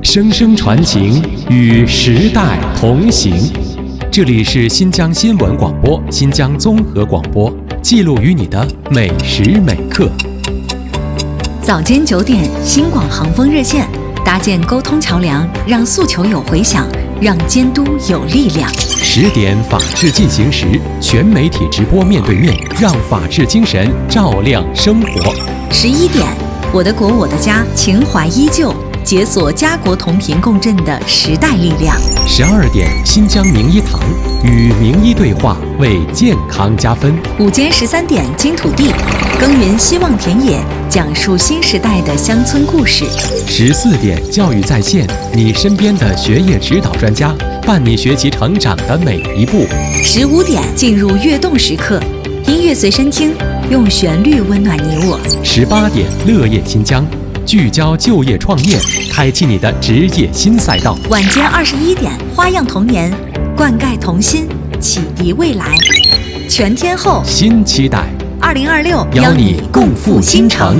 声声传情，与时代同行。这里是新疆新闻广播、新疆综合广播，记录于你的每时每刻。 早间9点，新广航风热线搭建沟通桥梁，让诉求有回响，让监督有力量。 10点，法治进行时，全媒体直播面对面，让法治精神照亮生活。 11点，我的国我的家，情怀依旧，解锁家国同频共振的时代力量。 12点，新疆名医堂与名医对话，为健康加分。 午间13点，金土地耕耘希望田野，讲述新时代的乡村故事。 14点，教育在线，你身边的学业指导专家，伴你学习成长的每一步。 15点，进入跃动时刻，音乐随身听，用旋律温暖你我。 18点，乐业新疆，聚焦就业创业，开启你的职业新赛道。 晚间21点，花样童年，灌溉童心，启迪未来。全天候新期待 2026， 邀你共赴新城。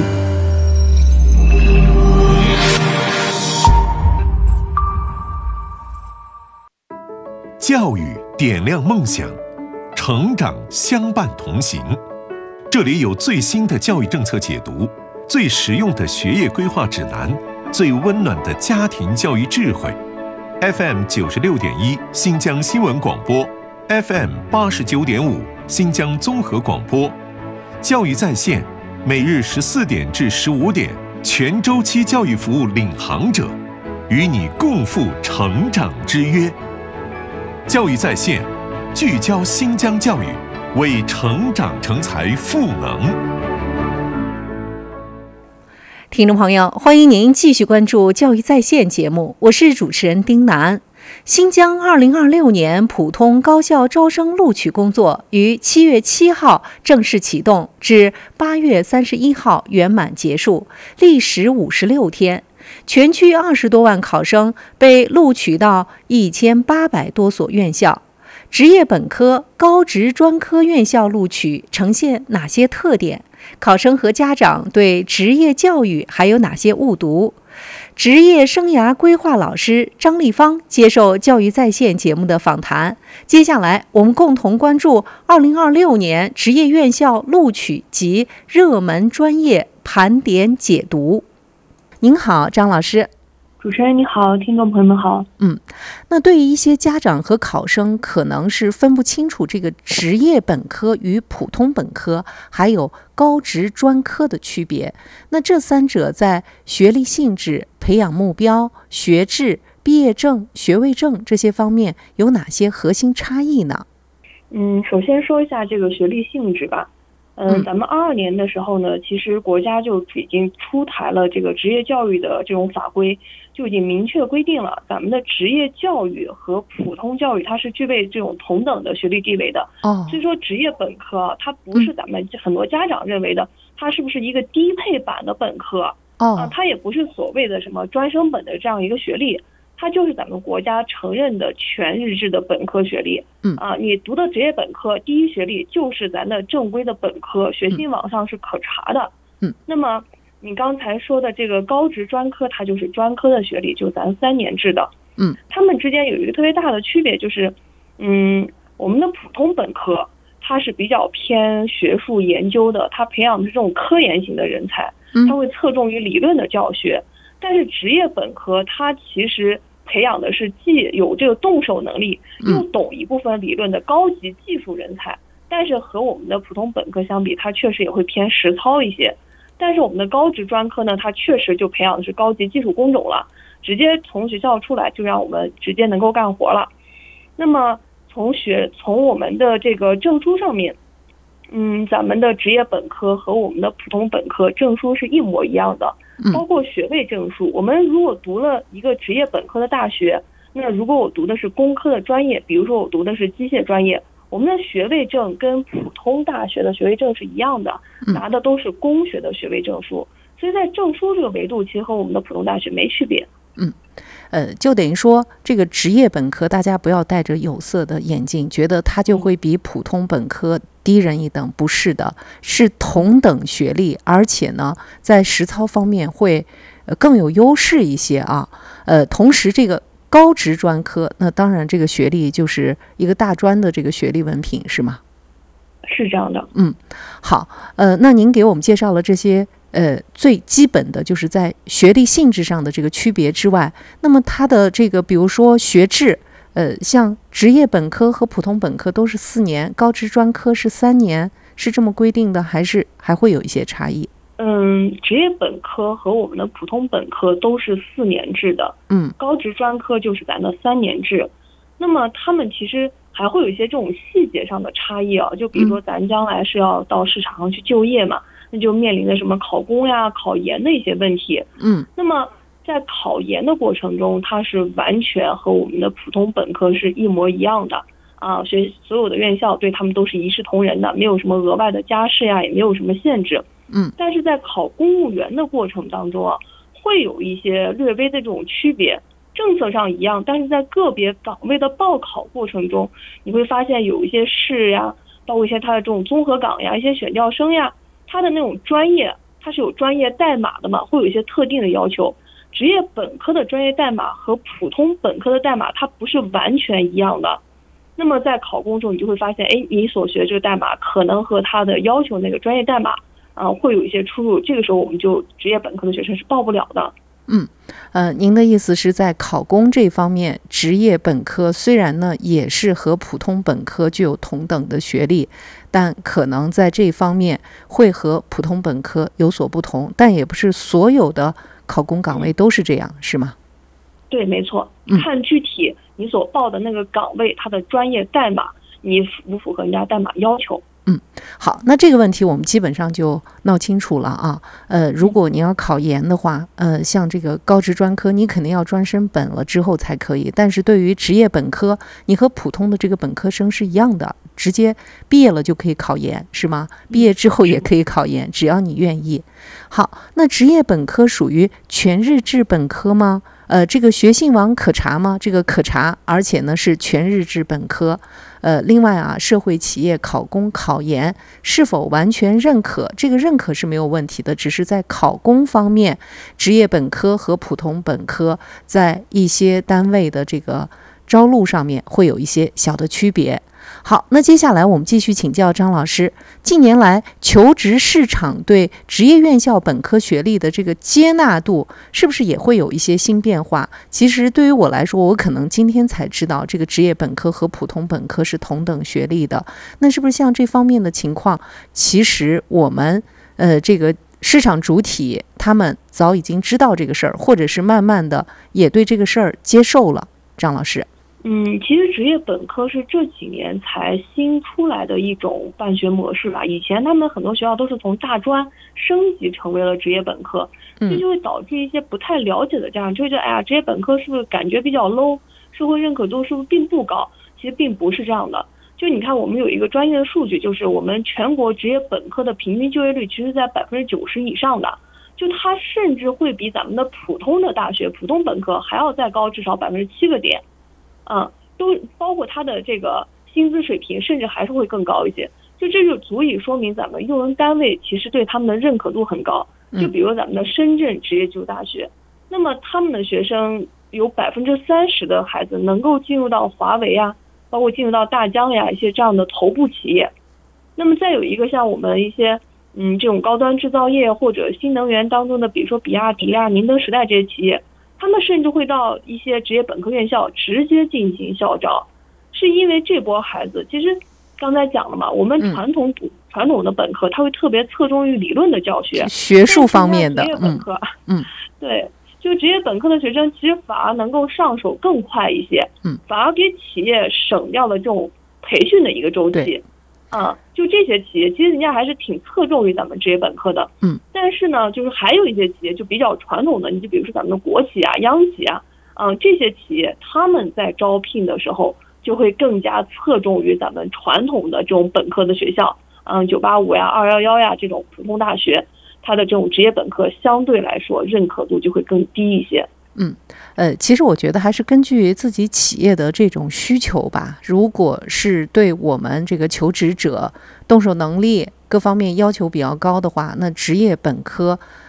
教育点亮梦想，成长相伴同行。这里有最新的教育政策解读，最实用的学业规划指南，最温暖的家庭教育智慧。FM 96.1新疆新闻广播， FM 89.5新疆综合广播。教育在线，每日14点至15点，全周期教育服务领航者，与你共赴成长之约。教育在线，聚焦新疆教育，为成长成才赋能。 听众朋友，欢迎您继续关注教育在线节目，我是主持人丁楠。新疆2026年普通高校招生录取工作于7月7号正式启动，至8月31号圆满结束，历时56天。全区20多万考生被录取到1800多所院校。职业本科、高职专科院校录取呈现哪些特点？考生和家长对职业教育还有哪些误读？职业生涯规划老师张丽芳接受教育在线节目的访谈。接下来我们共同关注2026年职业院校录取及热门专业盘点解读。您好，张老师。 主持人你好，听众朋友们好。 那对于一些家长和考生可能是分不清楚这个职业本科与普通本科还有高职专科的区别，那这三者在学历性质、培养目标、学制、毕业证、学位证这些方面有哪些核心差异呢？ 首先说一下这个学历性质吧。咱们22年的时候呢，其实国家就已经出台了这个职业教育的这种法规，就已经明确规定了咱们的职业教育和普通教育它是具备这种同等的学历地位的。所以说职业本科它不是咱们很多家长认为的它是不是一个低配版的本科它也不是所谓的什么专升本的这样一个学历，它就是咱们国家承认的全日制的本科学历。你读的职业本科第一学历就是咱的正规的本科，学信网上是可查的。那么你刚才说的这个高职专科，它就是专科的学历，就咱3年制的。他们之间有一个特别大的区别，就是我们的普通本科它是比较偏学术研究的，它培养的是这种科研型的人才，它会侧重于理论的教学。但是职业本科它其实培养的是既有这个动手能力又懂一部分理论的高级技术人才，但是和我们的普通本科相比，它确实也会偏实操一些。但是我们的高职专科呢，它确实就培养的是高级技术工种了，直接从学校出来就让我们直接能够干活了。那么从我们的这个证书上面，咱们的职业本科和我们的普通本科证书是一模一样的，包括学位证书。我们如果读了一个职业本科的大学，那如果我读的是工科的专业，比如说我读的是机械专业，我们的学位证跟普通大学的学位证是一样的，拿的都是工学的学位证书。所以在证书这个维度，其实和我们的普通大学没区别。 就等于说这个职业本科大家不要戴着有色的眼镜，觉得它就会比普通本科低人一等，不是的，是同等学历，而且呢在实操方面会更有优势一些啊。同时这个高职专科，那当然这个学历就是一个大专的这个学历文凭，是吗？ 是这样的。 好，那您给我们介绍了这些最基本的就是在学历性质上的这个区别之外，那么它的这个比如说学制，像职业本科和普通本科都是4年，高职专科是3年，是这么规定的，还是还会有一些差异？ 职业本科和我们的普通本科都是4年制的，高职专科就是咱的3年制。那么他们其实还会有一些这种细节上的差异啊，就比如说咱将来是要到市场上去就业嘛，那就面临的什么考公呀、考研的一些问题。那么在考研的过程中，它是完全和我们的普通本科是一模一样的啊，所有的院校对他们都是一视同仁的，没有什么额外的加试呀，也没有什么限制。但是在考公务员的过程当中啊，会有一些略微的这种区别。政策上一样，但是在个别岗位的报考过程中，你会发现有一些试呀，包括一些它的这种综合岗呀、一些选调生呀，它的那种专业，它是有专业代码的嘛，会有一些特定的要求。职业本科的专业代码和普通本科的代码它不是完全一样的。那么在考公中，你就会发现，你所学这个代码可能和它的要求那个专业代码会有一些出入。这个时候我们就职业本科的学生是报不了的。 您的意思是在考公这方面，职业本科虽然呢也是和普通本科具有同等的学历，但可能在这方面会和普通本科有所不同，但也不是所有的考公岗位都是这样，是吗？ 对，没错，看具体你所报的那个岗位，它的专业代码，你符不符合人家代码要求。 好，那这个问题我们基本上就闹清楚了啊。如果你要考研的话，像这个高职专科，你肯定要专升本了之后才可以。但是对于职业本科，你和普通的这个本科生是一样的，直接毕业了就可以考研，是吗？毕业之后也可以考研，只要你愿意。好，那职业本科属于全日制本科吗？这个学信网可查吗？这个可查，而且呢是全日制本科。另外啊，社会企业考公考研是否完全认可？这个认可是没有问题的，只是在考公方面，职业本科和普通本科在一些单位的这个招录上面会有一些小的区别。好，那接下来我们继续请教张老师，近年来求职市场对职业院校本科学历的这个接纳度是不是也会有一些新变化？其实对于我来说，我可能今天才知道这个职业本科和普通本科是同等学历的。那是不是像这方面的情况，其实我们这个市场主体他们早已经知道这个事儿，或者是慢慢的也对这个事儿接受了？张老师。 其实职业本科是这几年才新出来的一种办学模式吧。以前他们很多学校都是从大专升级成为了职业本科，这就会导致一些不太了解的家长就会觉得，职业本科是不是感觉比较 low， 社会认可度是不是并不高？其实并不是这样的。就你看，我们有一个专业的数据，就是我们全国职业本科的平均就业率其实在90%以上的，就它甚至会比咱们的普通的大学、普通本科还要再高至少7个点。都包括他的这个薪资水平，甚至还是会更高一些。就这就足以说明咱们用人单位其实对他们的认可度很高。就比如咱们的深圳职业技术大学，那么他们的学生有30%的孩子能够进入到华为啊，包括进入到大疆呀一些这样的头部企业。那么再有一个像我们一些这种高端制造业或者新能源当中的，比如说比亚迪啊、宁德时代这些企业。他们甚至会到一些职业本科院校直接进行校招，是因为这波孩子其实刚才讲了嘛，我们传统的本科它会特别侧重于理论的教学， 学术方面的职业本科，对，就职业本科的学生其实反而能够上手更快一些，反而给企业省掉了这种培训的一个周期。就这些企业其实人家还是挺侧重于咱们职业本科的，但是呢，就是还有一些企业就比较传统的，你就比如说咱们的国企啊、央企啊，这些企业他们在招聘的时候就会更加侧重于咱们传统的这种本科的学校，985呀、211呀这种普通大学，它的这种职业本科相对来说认可度就会更低一些。 其实我觉得还是根据自己企业的这种需求吧。如果是对我们这个求职者动手能力各方面要求比较高的话，那职业本科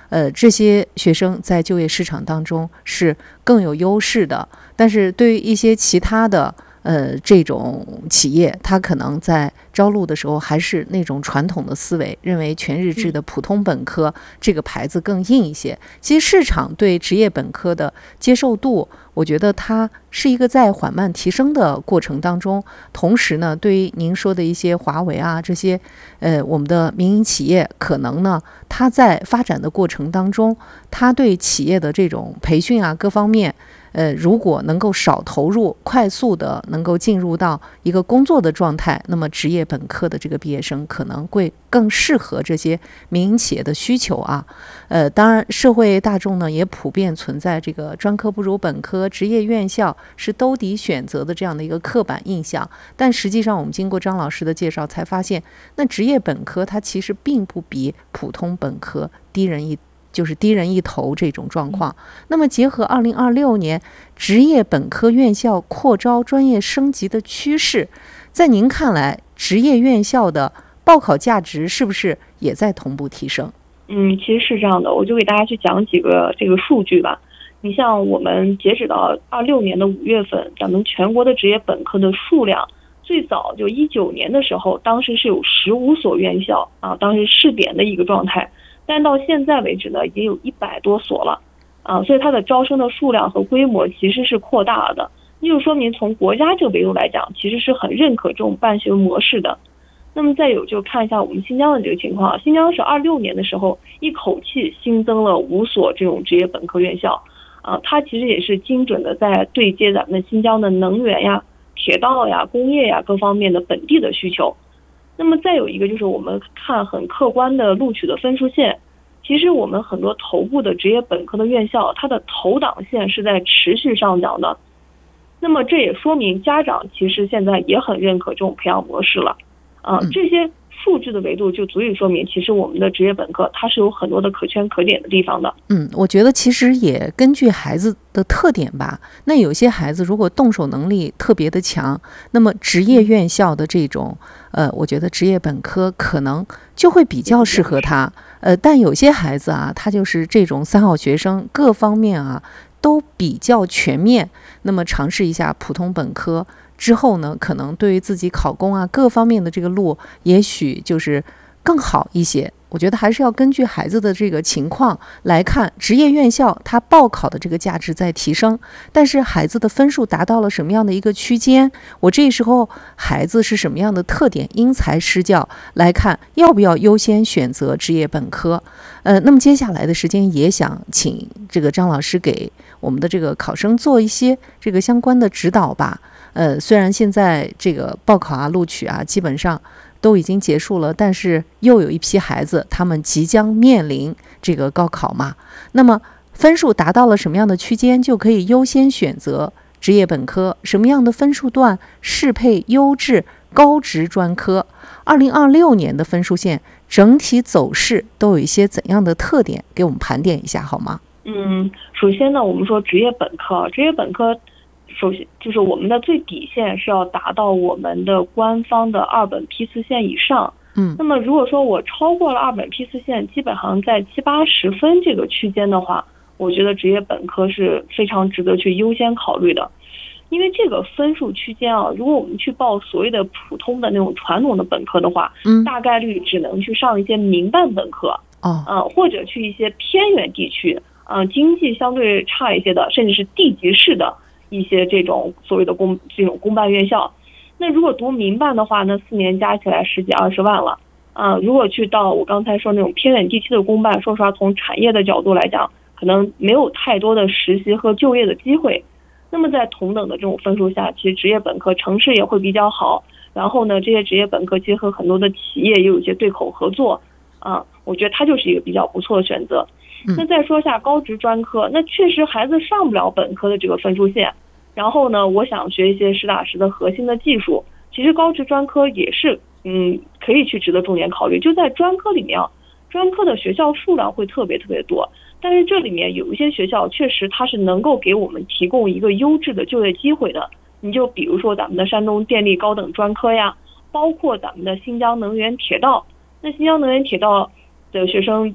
这些学生在就业市场当中是更有优势的。但是对于一些其他的这种企业，它可能在招录的时候还是那种传统的思维，认为全日制的普通本科这个牌子更硬一些。其实市场对职业本科的接受度，我觉得它是一个在缓慢提升的过程当中。同时呢，对于您说的一些华为啊这些我们的民营企业，可能呢它在发展的过程当中，它对企业的这种培训啊各方面如果能够少投入，快速的能够进入到一个工作的状态，那么职业本科的这个毕业生可能会更适合这些民营企业的需求啊。当然社会大众呢也普遍存在这个专科不如本科，职业院校是兜底选择的这样的一个刻板印象。但实际上我们经过张老师的介绍才发现，那职业本科它其实并不比普通本科低人一头这种状况。那么结合2026年职业本科院校扩招专业升级的趋势，在您看来，职业院校的报考价值是不是也在同步提升？ 其实是这样的，我就给大家去讲几个这个数据吧。你像我们截止到26年的5月份，咱们全国的职业本科的数量，最早就19年的时候，当时是有15所院校啊，当时试点的一个状态。但到现在为止呢，已经有100多所了啊，所以它的招生的数量和规模其实是扩大了的。那就说明从国家这个维度来讲，其实是很认可这种办学模式的。那么再有就看一下我们新疆的这个情况，新疆是26年的时候一口气新增了5所这种职业本科院校啊，它其实也是精准的在对接咱们新疆的能源呀、铁道呀、工业呀各方面的本地的需求。那么再有一个就是我们看很客观的录取的分数线，其实我们很多头部的职业本科的院校，它的投档线是在持续上涨的。那么这也说明家长其实现在也很认可这种培养模式了啊，这些数据的维度就足以说明，其实我们的职业本科它是有很多的可圈可点的地方的。 我觉得其实也根据孩子的特点吧。那有些孩子如果动手能力特别的强，那么职业院校的这种我觉得职业本科可能就会比较适合他。但有些孩子啊，他就是这种3好学生，各方面啊都比较全面，那么尝试一下普通本科之后呢，可能对于自己考公啊各方面的这个路也许就是更好一些。我觉得还是要根据孩子的这个情况来看，职业院校它报考的这个价值在提升，但是孩子的分数达到了什么样的一个区间，我这时候孩子是什么样的特点，因材施教来看要不要优先选择职业本科。那么接下来的时间也想请这个张老师给我们的这个考生做一些这个相关的指导吧。虽然现在这个报考啊、录取啊基本上都已经结束了，但是又有一批孩子他们即将面临这个高考嘛，那么分数达到了什么样的区间就可以优先选择职业本科，什么样的分数段适配优质高职专科。2026年的分数线整体走势都有一些怎样的特点，给我们盘点一下好吗？ 首先呢，我们说职业本科首先就是我们的最底线是要达到我们的官方的2本批次线以上。那么如果说我超过了2本批次线，基本上在70-80分这个区间的话，我觉得职业本科是非常值得去优先考虑的。因为这个分数区间啊，如果我们去报所谓的普通的那种传统的本科的话，大概率只能去上一些民办本科或者去一些偏远地区经济相对差一些的，甚至是地级市的一些这种所谓的公办院校。那如果读民办的话，那4年加起来10几20万了如果去到我刚才说那种偏远地区的公办，说实话从产业的角度来讲，可能没有太多的实习和就业的机会。那么在同等的这种分数下，其实职业本科城市也会比较好，然后呢这些职业本科结合很多的企业也有一些对口合作我觉得它就是一个比较不错的选择。那再说一下高职专科，那确实孩子上不了本科的这个分数线，然后呢我想学一些实打实的核心的技术，其实高职专科也是可以去值得重点考虑。就在专科里面专科的学校数量会特别多，但是这里面有一些学校确实它是能够给我们提供一个优质的就业机会的。你就比如说咱们的山东电力高等专科呀，包括咱们的新疆能源铁道。那新疆能源铁道的学生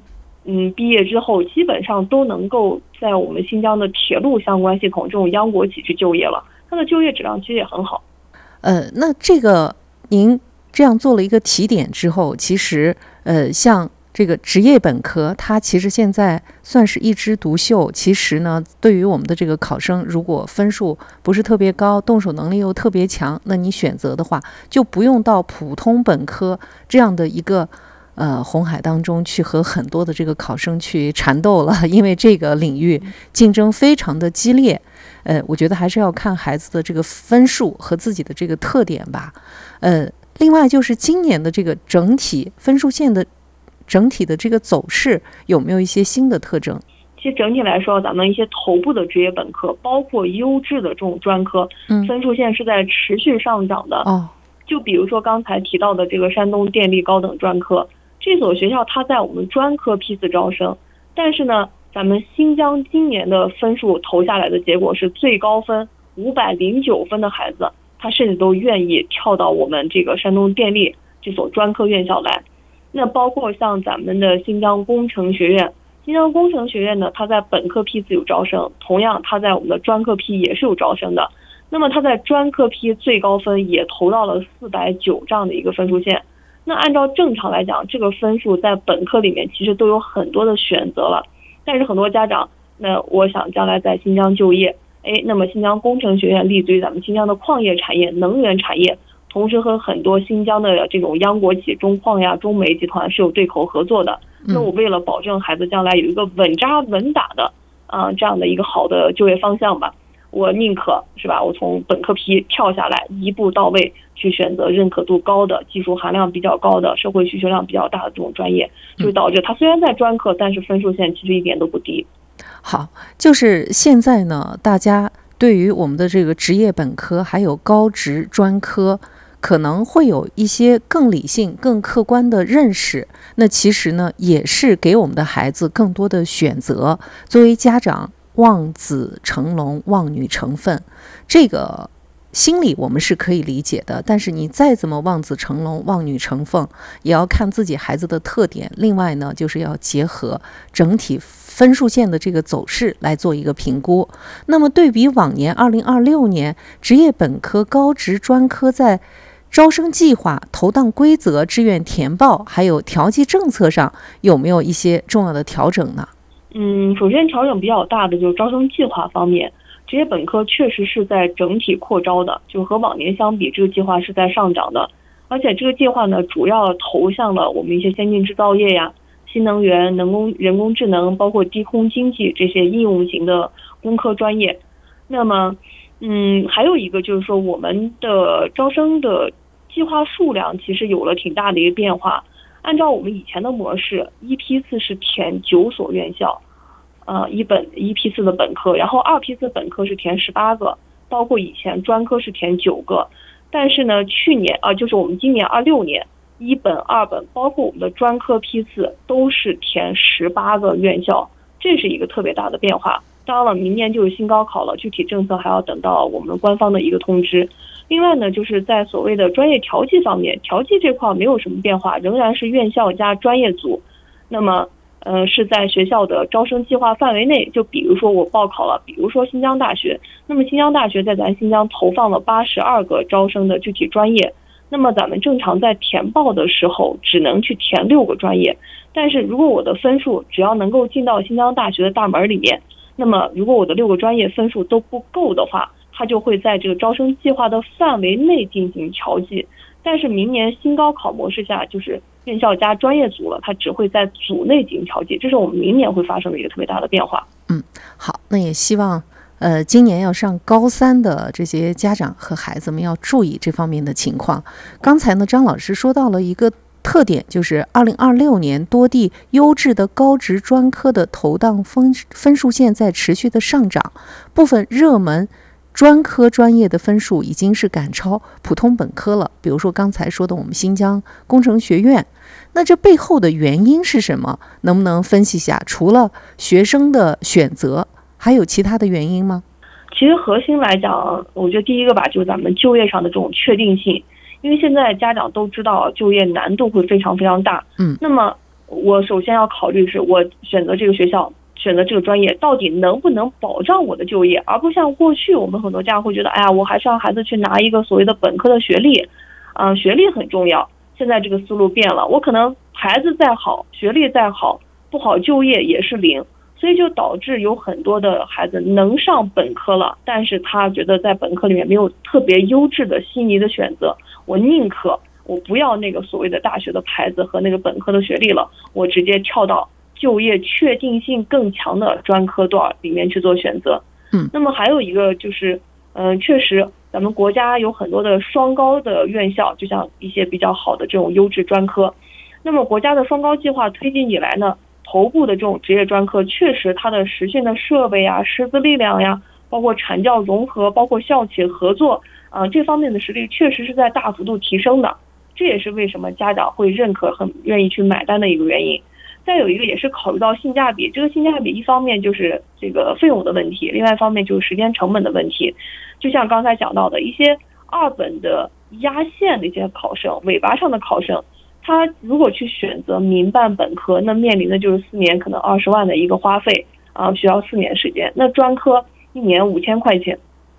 毕业之后基本上都能够在我们新疆的铁路相关系统这种央国企去就业了，它的就业质量其实也很好。 那这个您这样做了一个提点之后，其实像这个职业本科，它其实现在算是一枝独秀。其实呢，对于我们的这个考生，如果分数不是特别高，动手能力又特别强，那你选择的话，就不用到普通本科这样的一个红海当中去和很多的这个考生去缠斗了，因为这个领域竞争非常的激烈。我觉得还是要看孩子的这个分数和自己的这个特点吧。另外就是今年的这个整体分数线的整体的这个走势有没有一些新的特征？ 其实整体来说，咱们一些头部的职业本科，包括优质的这种专科，分数线是在持续上涨的。就比如说刚才提到的这个山东电力高等专科，这所学校它在我们专科批次招生，但是呢，咱们新疆今年的分数投下来的结果是最高分509分的孩子，他甚至都愿意跳到我们这个山东电力这所专科院校来。那包括像咱们的新疆工程学院，新疆工程学院呢，它在本科批次有招生，同样它在我们的专科批也是有招生的。那么它在专科批最高分也投到了490这样的一个分数线。那按照正常来讲，这个分数在本科里面其实都有很多的选择了，但是很多家长，那我想将来在新疆就业，那么新疆工程学院立足于咱们新疆的矿业产业、能源产业，同时和很多新疆的这种央国企、中矿呀、中煤集团是有对口合作的。那我为了保证孩子将来有一个稳扎稳打的这样的一个好的就业方向吧，我宁可是吧，我从本科批跳下来，一步到位去选择认可度高的、技术含量比较高的、社会需求量比较大的这种专业，就导致他虽然在专科，但是分数线其实一点都不低。 好，就是现在呢，大家对于我们的这个职业本科还有高职专科可能会有一些更理性、更客观的认识，那其实呢，也是给我们的孩子更多的选择。作为家长，望子成龙，望女成凤，这个心理我们是可以理解的，但是你再怎么望子成龙、望女成凤，也要看自己孩子的特点。另外呢，就是要结合整体分数线的这个走势来做一个评估。那么对比往年2026年职业本科、高职专科在招生计划、投档规则、志愿填报还有调剂政策上有没有一些重要的调整呢？ 首先调整比较大的就是招生计划方面，职业本科确实是在整体扩招的，就和往年相比，这个计划是在上涨的。而且这个计划呢，主要投向了我们一些先进制造业呀、新能源、人工智能，包括低空经济这些应用型的工科专业。那么，还有一个就是说，我们的招生的计划数量其实有了挺大的一个变化。按照我们以前的模式，一批次是填9所院校，一批次的本科，然后2批次本科是填18个，包括以前专科是填9个。但是呢，去年就是我们今年26年，1本、2本，包括我们的专科批次都是填18个院校，这是一个特别大的变化。当然了，明年就是新高考了，具体政策还要等到我们官方的一个通知。另外呢，就是在所谓的专业调剂方面，调剂这块没有什么变化，仍然是院校加专业组。那么是在学校的招生计划范围内，就比如说我报考了，比如说新疆大学，那么新疆大学在咱新疆投放了82个招生的具体专业，那么咱们正常在填报的时候只能去填6个专业，但是如果我的分数只要能够进到新疆大学的大门里面，那么如果我的6个专业分数都不够的话，它就会在这个招生计划的范围内进行调剂。但是明年新高考模式下，就是院校加专业组了，它只会在组内进行调剂，这是我们明年会发生的一个特别大的变化。 好，那也希望今年要上高3的这些家长和孩子们要注意这方面的情况。刚才呢，张老师说到了一个特点，就是2026年多地优质的高职专科的投档分数线在持续的上涨，部分热门专科专业的分数已经是赶超普通本科了，比如说刚才说的我们新疆工程学院。那这背后的原因是什么？能不能分析一下？除了学生的选择，还有其他的原因吗？ 其实核心来讲，我觉得第一个吧，就是咱们就业上的这种确定性。因为现在家长都知道就业难度会非常非常大，那么我首先要考虑是我选择这个学校，选择这个专业到底能不能保障我的就业，而不像过去我们很多家长会觉得，哎呀，我还是让孩子去拿一个所谓的本科的学历，学历很重要。现在这个思路变了，我可能孩子再好，学历再好，不好就业也是零。所以就导致有很多的孩子能上本科了，但是他觉得在本科里面没有特别优质的心仪的选择，我宁可我不要那个所谓的大学的牌子和那个本科的学历了，我直接跳到就业确定性更强的专科段里面去做选择。那么还有一个就是，确实咱们国家有很多的双高的院校，就像一些比较好的这种优质专科。那么国家的双高计划推进以来呢，头部的这种职业专科确实它的实训的设备啊、师资力量呀，包括产教融合，包括校企合作这方面的实力确实是在大幅度提升的。这也是为什么家长会认可、很愿意去买单的一个原因。再有一个也是考虑到性价比，这个性价比一方面就是这个费用的问题，另外一方面就是时间成本的问题。就像刚才讲到的一些二本的压线的一些考生，尾巴上的考生，他如果去选择民办本科，那面临的就是4年可能20万的一个花费需要4年时间。那专科1年5000块钱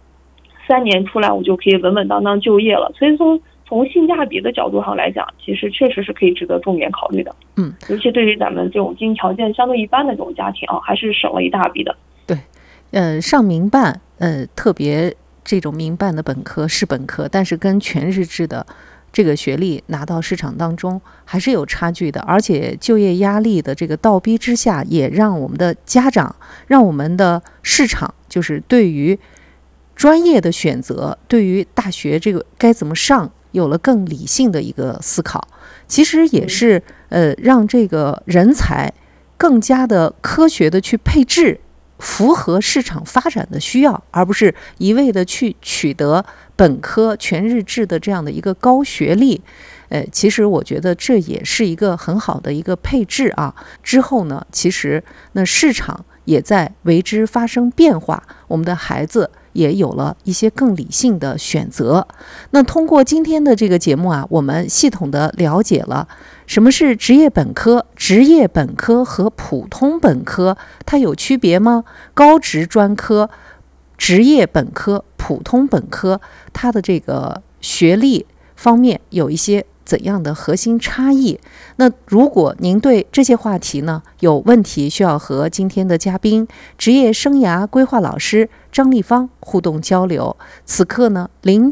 ，3年出来我就可以稳稳当当就业了。所以从性价比的角度上来讲，其实确实是可以值得重点考虑的。尤其对于咱们这种经济条件相对一般的这种家庭还是省了一大笔的。 对，上民办，特别这种民办的本科是本科，但是跟全日制的这个学历拿到市场当中还是有差距的，而且就业压力的这个倒逼之下，也让我们的家长，让我们的市场，就是对于专业的选择，对于大学这个该怎么上，有了更理性的一个思考。其实也是让这个人才更加的科学的去配置，符合市场发展的需要，而不是一味的去取得本科全日制的这样的一个高学历。其实我觉得这也是一个很好的一个配置啊。之后呢，其实那市场也在为之发生变化，我们的孩子也有了一些更理性的选择。那通过今天的这个节目啊，我们系统的了解了什么是职业本科，职业本科和普通本科它有区别吗？高职专科、职业本科、普通本科，它的这个学历方面有一些怎样的核心差异？那如果您对这些话题呢有问题，需要和今天的嘉宾职业生涯规划老师张丽芳互动交流，此刻呢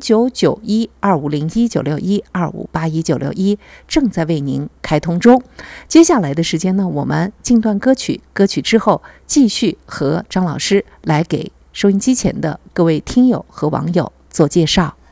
099125019612581961正在为您开通中。接下来的时间呢，我们进段歌曲，歌曲之后继续和张老师来给收音机前的各位听友和网友做介绍。